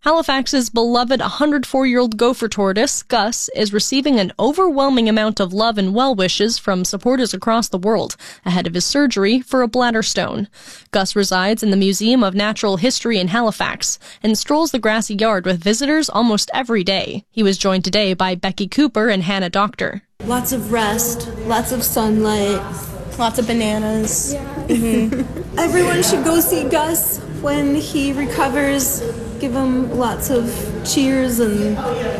Halifax's beloved 104-year-old gopher tortoise, Gus, is receiving an overwhelming amount of love and well wishes from supporters across the world ahead of his surgery for a bladder stone. Gus resides in the Museum of Natural History in Halifax and strolls the grassy yard with visitors almost every day. He was joined today by Becky Cooper and Hannah Doctor. Lots of rest, lots of sunlight, lots of bananas. Yeah. Mm-hmm. Everyone should go see Gus when he recovers. Give him lots of cheers and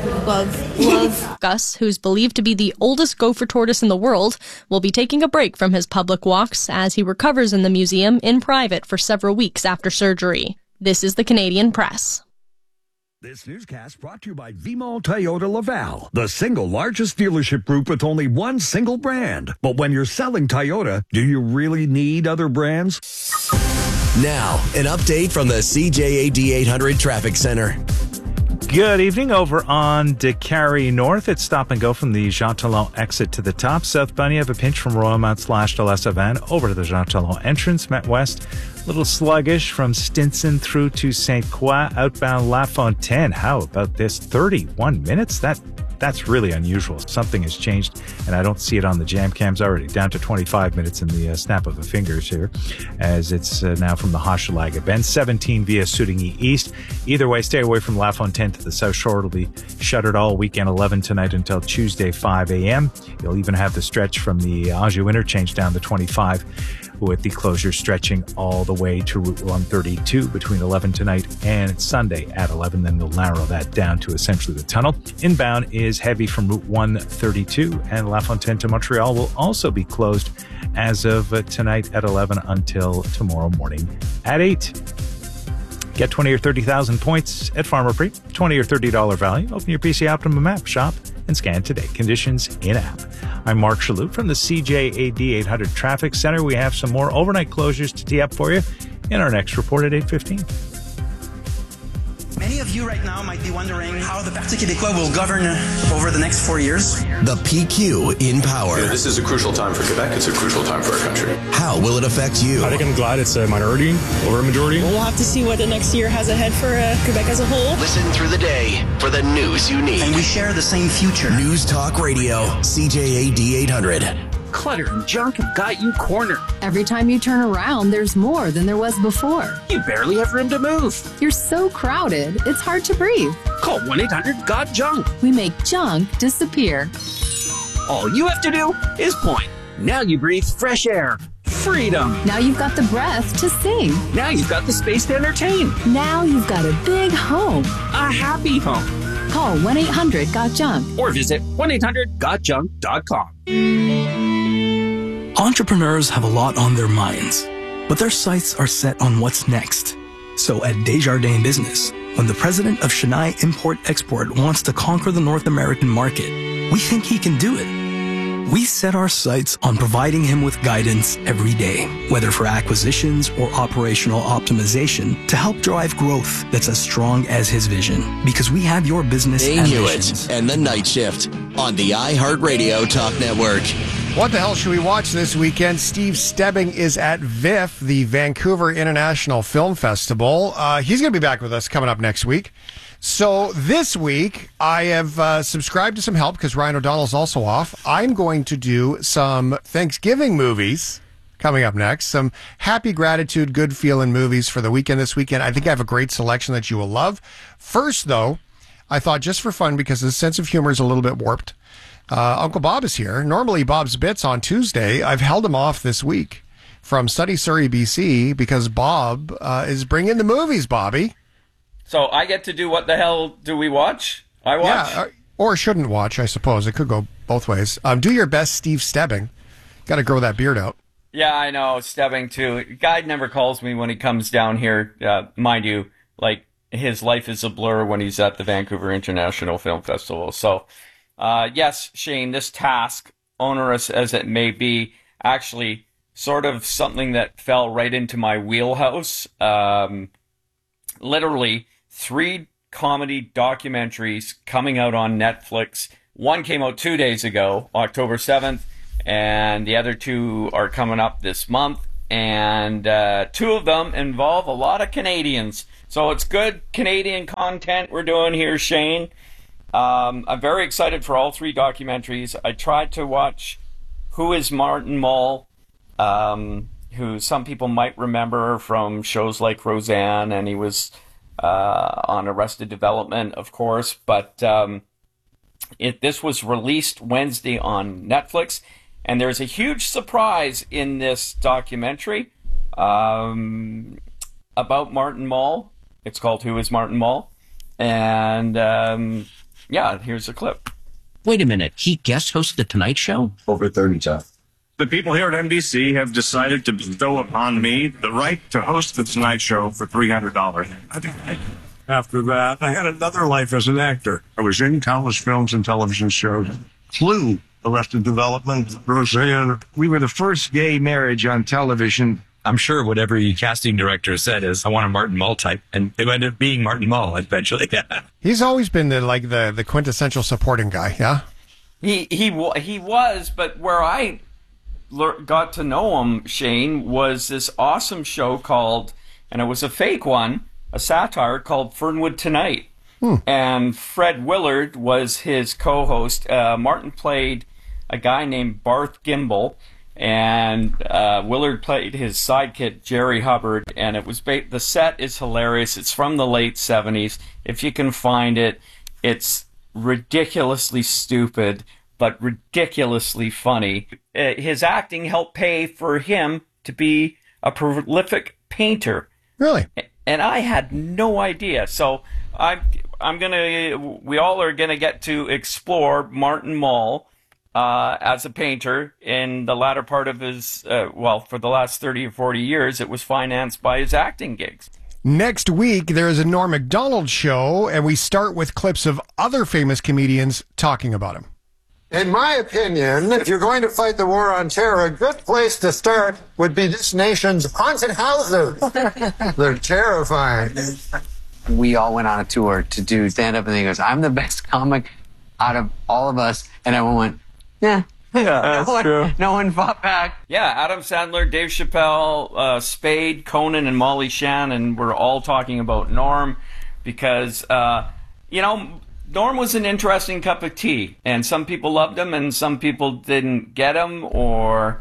love. Gus, who's believed to be the oldest gopher tortoise in the world, will be taking a break from his public walks as he recovers in the museum in private for several weeks after surgery. This is the Canadian Press. This newscast brought to you by Vimol Toyota Laval, the single largest dealership group with only one single brand. But when you're selling Toyota, do you really need other brands? Now, an update from the CJAD 800 Traffic Center. Good evening. Over on DeCarry North, it's stop and go from the Jean Talon exit to the top. Southbound, you have a pinch from Royalmount / de la Savane over to the Jean Talon entrance. Met West, a little sluggish from Stinson through to St. Croix. Outbound La Fontaine. How about this? 31 minutes? That's really unusual. Something has changed, and I don't see it on the jam cams already. Down to 25 minutes in the snap of the fingers here, as it's now from the Hochelaga Bend. 17 via Soudigny East. Either way, stay away from La Fontaine to the South Shore. It'll be shuttered all weekend, 11 tonight until Tuesday, 5 a.m. You'll even have the stretch from the Anjou interchange down to 25, with the closure stretching all the way to Route 132 between 11 tonight and Sunday at 11. Then they'll narrow that down to essentially the tunnel. Inbound is heavy from Route 132, and La Fontaine to Montreal will also be closed as of tonight at 11 until tomorrow morning at 8. Get 20 or 30,000 points at Farmer Pre. $20 or $30 value. Open your PC Optimum app, shop, and scan today. Conditions in-app. I'm Mark Shalhoub from the CJAD 800 Traffic Center. We have some more overnight closures to tee up for you in our next report at 8:15. Many of you right now might be wondering how the Parti Québécois will govern over the next 4 years. The PQ in power. Yeah, this is a crucial time for Quebec. It's a crucial time for our country. How will it affect you? I think I'm glad it's a minority over a majority. We'll have to see what the next year has ahead for Quebec as a whole. Listen through the day for the news you need. And we share the same future. News Talk Radio, CJAD 800. Clutter and junk have got you cornered. Every time you turn around, there's more than there was before. You barely have room to move. You're so crowded, it's hard to breathe. Call 1-800-GOT-JUNK. We make junk disappear. All you have to do is point. Now you breathe fresh air. Freedom. Now you've got the breath to sing. Now you've got the space to entertain. Now you've got a big home. A happy home. Call 1-800-GOT-JUNK. Or visit 1-800-GOTJUNK.com. Entrepreneurs have a lot on their minds, but their sights are set on what's next. So at Desjardins Business, when the president of Chennai Import-Export wants to conquer the North American market, we think he can do it. We set our sights on providing him with guidance every day, whether for acquisitions or operational optimization, to help drive growth that's as strong as his vision. Because we have your business ambitions. And the Night Shift on the iHeartRadio Talk Network. What the hell should we watch this weekend? Steve Stebbing is at VIFF, the Vancouver International Film Festival. He's going to be back with us coming up next week. So this week, I have subscribed to some help because Ryan O'Donnell's also off. I'm going to do some Thanksgiving movies coming up next. Some happy, gratitude, good feeling movies for the weekend this weekend. I think I have a great selection that you will love. First, though, I thought just for fun, because his sense of humor is a little bit warped, Uncle Bob is here. Normally, Bob's Bits on Tuesday. I've held him off this week from Sunny Surrey, BC, because Bob is bringing the movies, Bobby. So I get to do what the hell do we watch? I watch? Yeah, or shouldn't watch, I suppose. It could go both ways. Do your best, Steve Stebbing. Got to grow that beard out. Yeah, I know. Stebbing, too. Guy never calls me when he comes down here. Mind you, like, his life is a blur when he's at the Vancouver International Film Festival. So, yes, Shane, this task, onerous as it may be, actually sort of something that fell right into my wheelhouse. Literally 3 comedy documentaries coming out on Netflix. One came out 2 days ago, October 7th, and the other 2 are coming up this month. And 2 of them involve a lot of Canadians. So it's good Canadian content we're doing here, Shane. I'm very excited for all 3 documentaries. I tried to watch Who is Martin Mull, who some people might remember from shows like Roseanne, and he was on Arrested Development, of course. But this was released Wednesday on Netflix, and there's a huge surprise in this documentary about Martin Mull. It's called Who is Martin Mull? And yeah, here's a clip. Wait a minute, he guest hosted The Tonight Show? Over 30 times. The people here at NBC have decided to bestow upon me the right to host The Tonight Show for $300. After that, I had another life as an actor. I was in countless films and television shows. Clue, Arrested Development, Roseanne. We were the first gay marriage on television. I'm sure what every casting director said is, I want a Martin Mull type. And it ended up being Martin Mull eventually. He's always been the quintessential supporting guy, yeah? He was, but where I got to know him, Shane, was this awesome show called, and it was a fake one, a satire called Fernwood Tonight. And Fred Willard was his co-host. Martin played a guy named Barth Gimbel, and Willard played his sidekick Jerry Hubbard, and it was the set is hilarious. It's from the late 70s. If you can find it, it's ridiculously stupid but ridiculously funny. His acting helped pay for him to be a prolific painter. Really? And I had no idea. So we all are gonna get to explore Martin Mull as a painter in the latter part of his, for the last 30 or 40 years, it was financed by his acting gigs. Next week, there is a Norm Macdonald show, and we start with clips of other famous comedians talking about him. In my opinion, if you're going to fight the war on terror, a good place to start would be this nation's haunted houses. They're terrifying. We all went on a tour to do stand-up, and he goes, I'm the best comic out of all of us. And everyone went, yeah, that's true. No one fought back. Yeah, Adam Sandler, Dave Chappelle, Spade, Conan, and Molly Shannon were all talking about Norm because, Norm was an interesting cup of tea, and some people loved him and some people didn't get him, or,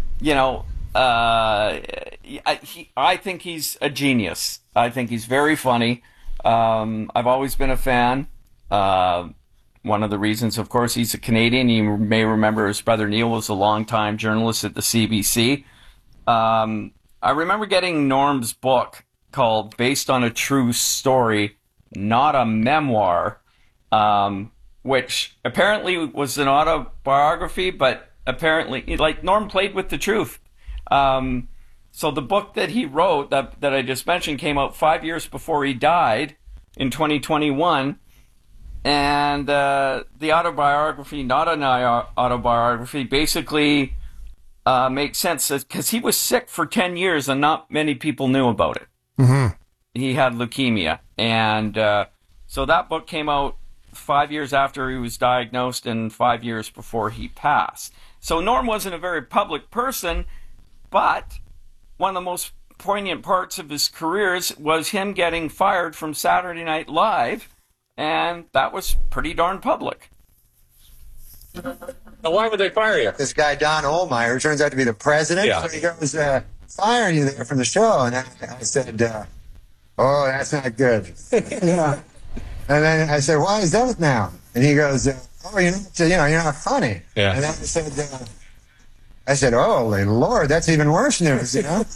I think he's a genius. I think he's very funny. I've always been a fan. One of the reasons, of course, he's a Canadian. You may remember his brother Neil was a longtime journalist at the CBC. I remember getting Norm's book called Based on a True Story, Not a Memoir, which apparently was an autobiography, but apparently, Norm played with the truth. So the book that he wrote, that I just mentioned, came out 5 years before he died in 2021. And the autobiography, not an autobiography, basically makes sense because he was sick for 10 years and not many people knew about it. Mm-hmm. He had leukemia. And so that book came out 5 years after he was diagnosed and 5 years before he passed. So Norm wasn't a very public person, but one of the most poignant parts of his careers was him getting fired from Saturday Night Live. And that was pretty darn public. Now, why would they fire you? This guy, Don Ohlmeyer, turns out to be the president. Yeah. So he goes, firing you there from the show. And I said, oh, that's not good. Yeah. And then I said, why is that now? And he goes, oh, you're not funny. Yeah. And then I said, oh, Lord, that's even worse news,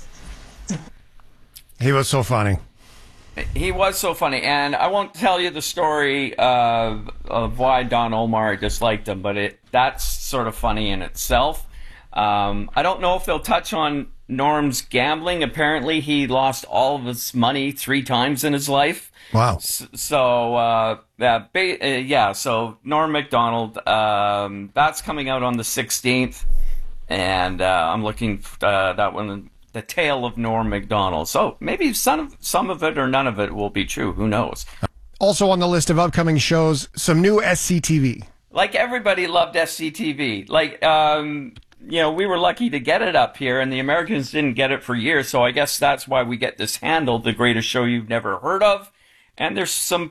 He was so funny. He was so funny, and I won't tell you the story of why Don Ohlmeyer disliked him, but that's sort of funny in itself. I don't know if they'll touch on Norm's gambling. Apparently, he lost all of his money 3 times in his life. Wow. So Norm Macdonald, that's coming out on the 16th, and I'm looking for that one. The Tale of Norm Macdonald. So maybe some of it or none of it will be true. Who knows? Also on the list of upcoming shows, some new SCTV. Like everybody loved SCTV. we were lucky to get it up here, and the Americans didn't get it for years. So I guess that's why we get this handle, the greatest show you've never heard of. And there's some